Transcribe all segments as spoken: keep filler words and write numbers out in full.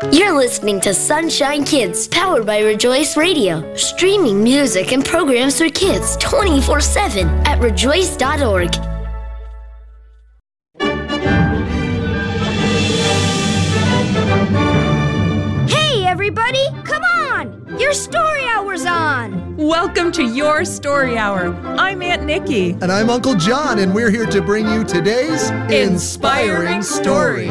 You're listening to Sunshine Kids, powered by Rejoice Radio, streaming music and programs for kids twenty-four seven at rejoice dot org. Hey, everybody, come on! Your story hour's on! Welcome to Your Story Hour. I'm Aunt Nikki. And I'm Uncle John, and we're here to bring you today's Inspiring Story.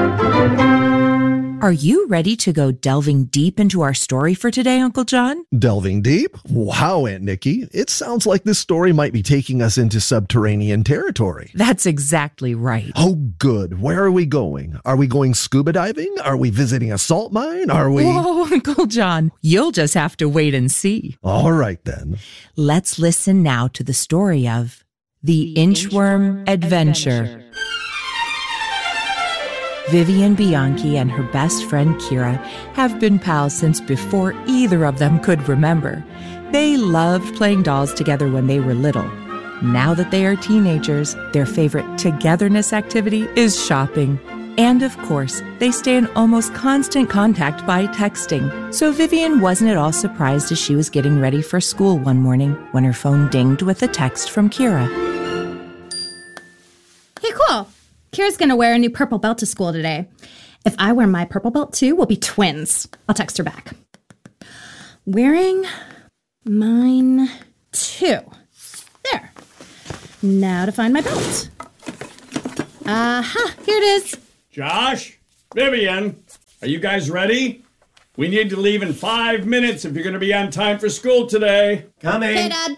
Are you ready to go delving deep into our story for today, Uncle John? Delving deep? Wow, Aunt Nikki. It sounds like this story might be taking us into subterranean territory. That's exactly right. Oh, good. Where are we going? Are we going scuba diving? Are we visiting a salt mine? Are we... Whoa, Uncle John. You'll just have to wait and see. All right, then. Let's listen now to the story of The, the Inchworm, Inchworm Adventure. Adventure. Vivian Bianchi and her best friend Kira have been pals since before either of them could remember. They loved playing dolls together when they were little. Now that they are teenagers, their favorite togetherness activity is shopping. And of course, they stay in almost constant contact by texting. So Vivian wasn't at all surprised as she was getting ready for school one morning when her phone dinged with a text from Kira. Hey, cool. Kira's gonna wear a new purple belt to school today. If I wear my purple belt too, we'll be twins. I'll text her back. Wearing mine too. There. Now to find my belt. Aha, here it is. Josh, Vivian, are you guys ready? We need to leave in five minutes if you're gonna be on time for school today. Coming. Hey, Dad.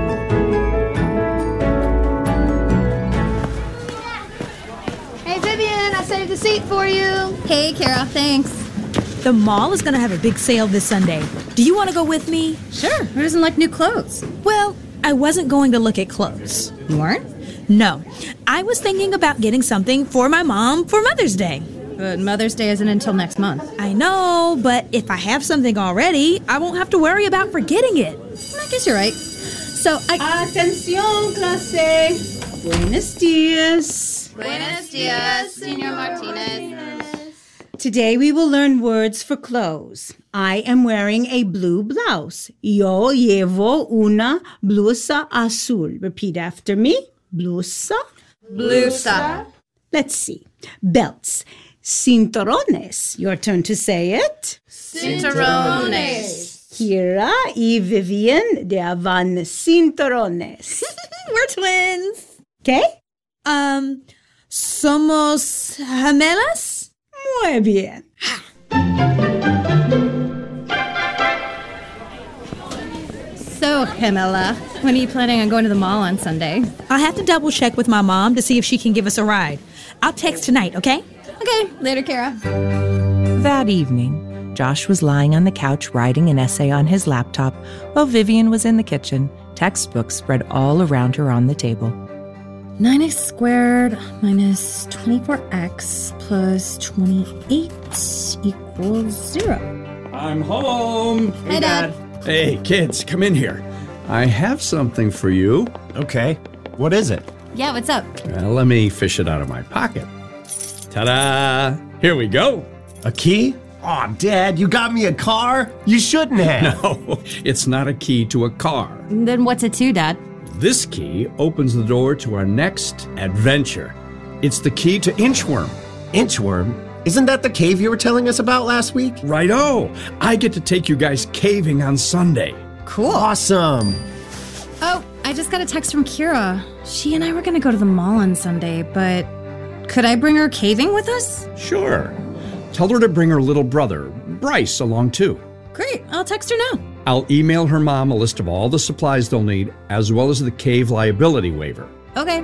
Saved a seat for you. Hey, Kara, thanks. The mall is going to have a big sale this Sunday. Do you want to go with me? Sure. Who doesn't like new clothes? Well, I wasn't going to look at clothes. You weren't? No. I was thinking about getting something for my mom for Mother's Day. But Mother's Day isn't until next month. I know, but if I have something already, I won't have to worry about forgetting it. I guess you're right. So I... Atención, clase. Buenos dias. Buenos dias, Senor Martinez. Today we will learn words for clothes. I am wearing a blue blouse. Yo llevo una blusa azul. Repeat after me. Blusa. Blusa. Let's see. Belts. Cinturones. Your turn to say it. Cinturones. Kira y Vivian llevan cinturones. We're twins. Okay? Um... ¿Somos gemelas? Muy bien. So, Gemela, when are you planning on going to the mall on Sunday? I'll have to double check with my mom to see if she can give us a ride. I'll text tonight, okay? Okay, later, Kara. That evening, Josh was lying on the couch writing an essay on his laptop while Vivian was in the kitchen, textbooks spread all around her on the table. nine x squared minus twenty-four x plus twenty-eight equals zero. I'm home. Hey, Dad. Hey, kids, come in here. I have something for you. Okay. What is it? Yeah, what's up? Well, let me fish it out of my pocket. Ta-da! Here we go. A key? Aw, oh, Dad, you got me a car? You shouldn't have. No, it's not a key to a car. Then what's it to, Dad? This key opens the door to our next adventure. It's the key to Inchworm. Inchworm? Isn't that the cave you were telling us about last week? Righto! I get to take you guys caving on Sunday. Cool. Awesome. Oh, I just got a text from Kira. She and I were going to go to the mall on Sunday, but could I bring her caving with us? Sure. Tell her to bring her little brother, Bryce, along too. Great. I'll text her now. I'll email her mom a list of all the supplies they'll need, as well as the cave liability waiver. Okay.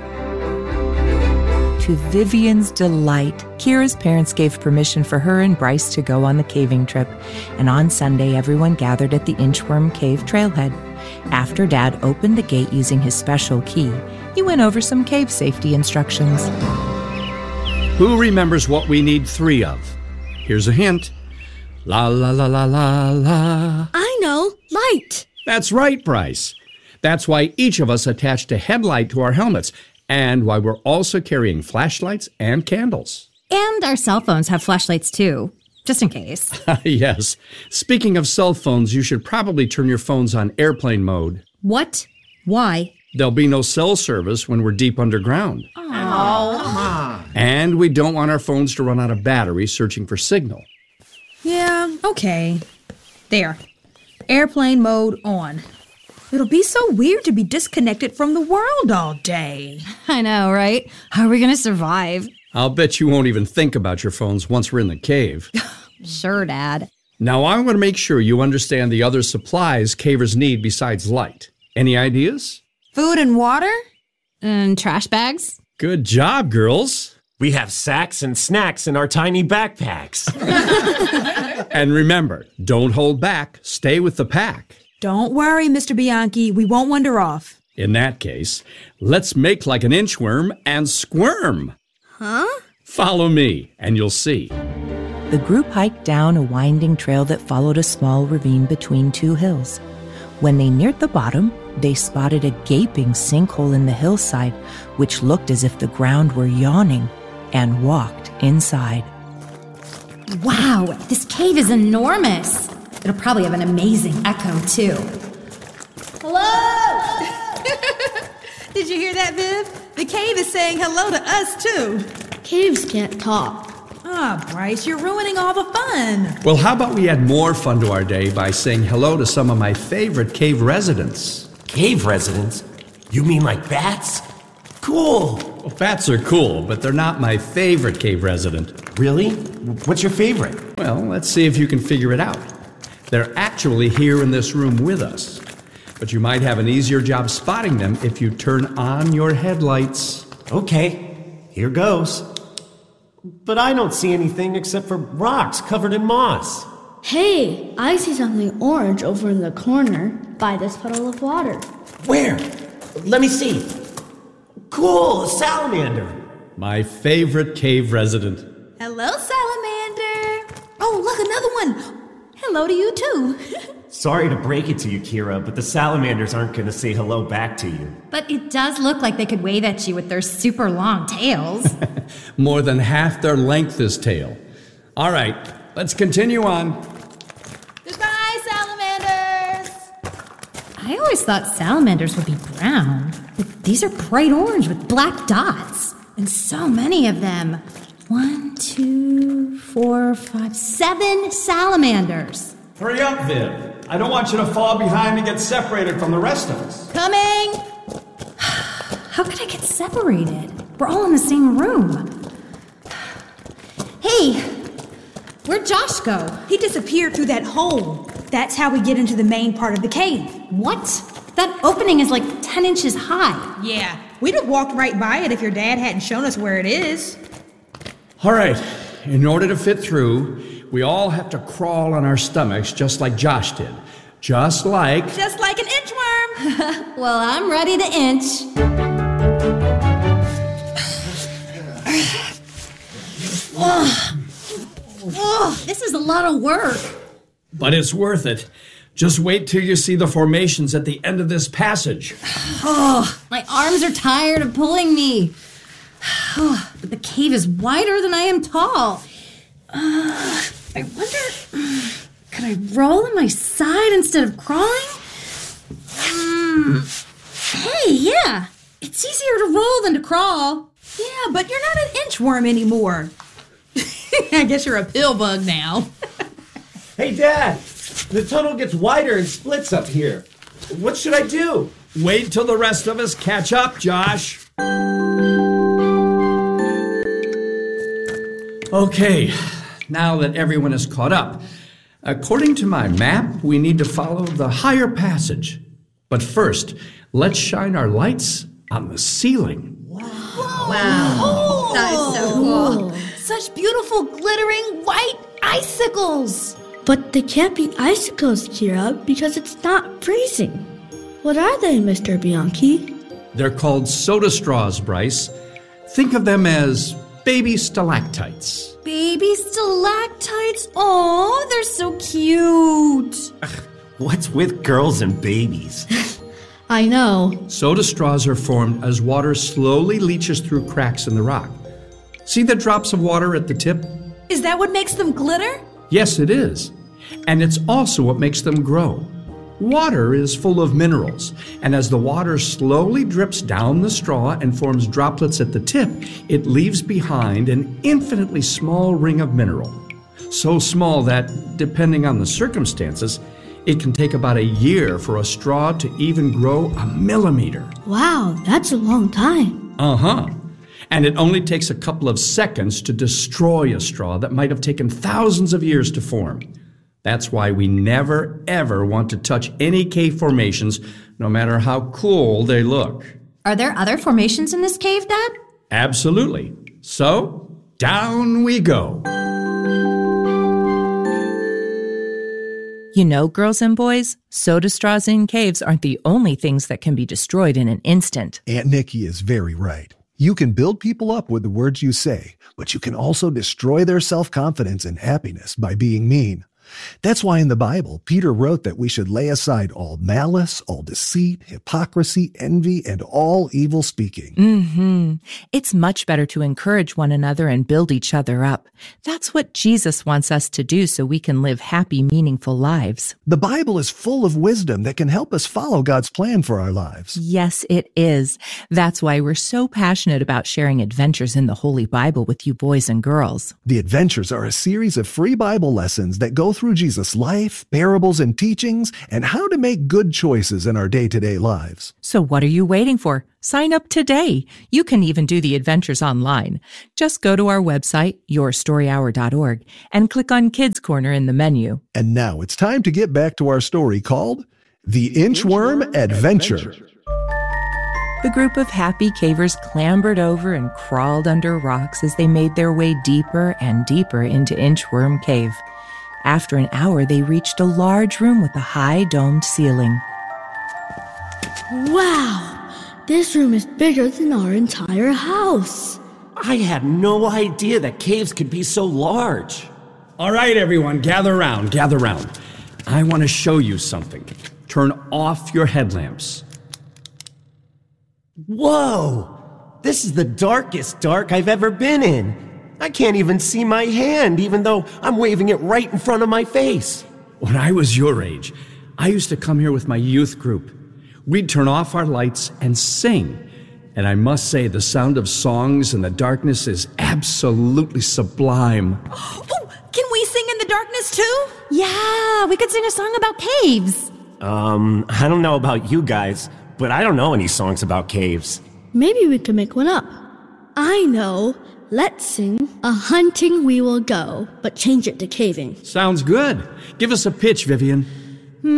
To Vivian's delight, Kira's parents gave permission for her and Bryce to go on the caving trip, and on Sunday everyone gathered at the Inchworm Cave trailhead. After Dad opened the gate using his special key, he went over some cave safety instructions. Who remembers what we need three of? Here's a hint. La la la la la la. I know. Light. That's right, Bryce. That's why each of us attached a headlight to our helmets, and why we're also carrying flashlights and candles. And our cell phones have flashlights too. just in case. Yes. Speaking of cell phones, you should probably turn your phones on airplane mode. What? Why? There'll be no cell service when we're deep underground. Oh. Come on. And we don't want our phones to run out of battery searching for signal. Yeah, okay. There. Airplane mode on. It'll be so weird to be disconnected from the world all day. I know, right? How are we gonna survive? I'll bet you won't even think about your phones once we're in the cave. Sure, Dad. Now, I want to make sure you understand the other supplies cavers need besides light. Any ideas? Food and water? And trash bags? Good job, girls. We have sacks and snacks in our tiny backpacks. And remember, don't hold back. Stay with the pack. Don't worry, Mister Bianchi. We won't wander off. In that case, let's make like an inchworm and squirm. Huh? Follow me, and you'll see. The group hiked down a winding trail that followed a small ravine between two hills. When they neared the bottom, they spotted a gaping sinkhole in the hillside, which looked as if the ground were yawning, and walked inside. Wow, this cave is enormous. It'll probably have an amazing echo, too. Hello! Did you hear that, Viv? The cave is saying hello to us, too. Caves can't talk. Ah, Bryce, you're ruining all the fun. Well, how about we add more fun to our day by saying hello to some of my favorite cave residents? Cave residents? You mean like bats? Cool. Well, bats are cool, but they're not my favorite cave resident. Really? What's your favorite? Well, let's see if you can figure it out. They're actually here in this room with us. But you might have an easier job spotting them if you turn on your headlights. Okay, here goes. But I don't see anything except for rocks covered in moss. Hey, I see something orange over in the corner by this puddle of water. Where? Let me see. Cool, a salamander. My favorite cave resident. Hello, salamander. Oh, look, another one. Hello to you, too. Sorry to break it to you, Kira, but the salamanders aren't going to say hello back to you. But it does look like they could wave at you with their super long tails. More than half their length is tail. All right, let's continue on. Goodbye, salamanders. I always thought salamanders would be brown, but these are bright orange with black dots. And so many of them. One, two, four, five, seven salamanders. Hurry up, Viv. I don't want you to fall behind and get separated from the rest of us. Coming. How could I get separated? We're all in the same room. Hey, where'd Josh go? He disappeared through that hole. That's how we get into the main part of the cave. What? That opening is like ten inches high. Yeah, we'd have walked right by it if your dad hadn't shown us where it is. All right, in order to fit through, we all have to crawl on our stomachs just like Josh did. Just like... Just like an inchworm. Well, I'm ready to inch. oh. oh, this is a lot of work. But it's worth it. Just wait till you see the formations at the end of this passage. Oh, my arms are tired of pulling me. Oh, but the cave is wider than I am tall. Uh, I wonder, could I roll on my side instead of crawling? Um, hey, yeah, it's easier to roll than to crawl. Yeah, but you're not an inchworm anymore. I guess you're a pill bug now. Hey, Dad, the tunnel gets wider and splits up here. What should I do? Wait till the rest of us catch up, Josh. Okay, now that everyone is caught up, according to my map, we need to follow the higher passage. But first, let's shine our lights on the ceiling. Wow. Wow. That is so cool. Such beautiful, glittering white icicles. But they can't be icicles, Kira, because it's not freezing. What are they, Mister Bianchi? They're called soda straws, Bryce. Think of them as baby stalactites. Baby stalactites? Oh, they're so cute. What's with girls and babies? I know. Soda straws are formed as water slowly leaches through cracks in the rock. See the drops of water at the tip? Is that what makes them glitter? Yes, it is. And it's also what makes them grow. Water is full of minerals, and as the water slowly drips down the straw and forms droplets at the tip, it leaves behind an infinitely small ring of mineral. So small that, depending on the circumstances, it can take about a year for a straw to even grow a millimeter. Wow, that's a long time. Uh-huh. And it only takes a couple of seconds to destroy a straw that might have taken thousands of years to form. That's why we never, ever want to touch any cave formations, no matter how cool they look. Are there other formations in this cave, Dad? Absolutely. So, down we go. You know, girls and boys, soda straws in caves aren't the only things that can be destroyed in an instant. Aunt Nikki is very right. You can build people up with the words you say, but you can also destroy their self-confidence and happiness by being mean. That's why in the Bible, Peter wrote that we should lay aside all malice, all deceit, hypocrisy, envy, and all evil speaking. Mm-hmm. It's much better to encourage one another and build each other up. That's what Jesus wants us to do so we can live happy, meaningful lives. The Bible is full of wisdom that can help us follow God's plan for our lives. Yes, it is. That's why we're so passionate about sharing adventures in the Holy Bible with you boys and girls. The Adventures are a series of free Bible lessons that go through Jesus' life, parables, and teachings, and how to make good choices in our day-to-day lives. So what are you waiting for? Sign up today. You can even do the adventures online. Just go to our website, your story hour dot org, and click on Kids Corner in the menu. And now it's time to get back to our story called The Inchworm, Inchworm Adventure. Adventure. The group of happy cavers clambered over and crawled under rocks as they made their way deeper and deeper into Inchworm Cave. After an hour, they reached a large room with a high domed ceiling. Wow, this room is bigger than our entire house. I had no idea that caves could be so large. All right, everyone, gather round, gather round. I want to show you something. Turn off your headlamps. Whoa! This is the darkest dark I've ever been in. I can't even see my hand, even though I'm waving it right in front of my face. When I was your age, I used to come here with my youth group. We'd turn off our lights and sing. And I must say, the sound of songs in the darkness is absolutely sublime. Oh, can we sing in the darkness too? Yeah, we could sing a song about caves. Um, I don't know about you guys, but I don't know any songs about caves. Maybe we could make one up. I know. Let's sing A Hunting We Will Go, but change it to caving. Sounds good. Give us a pitch, Vivian.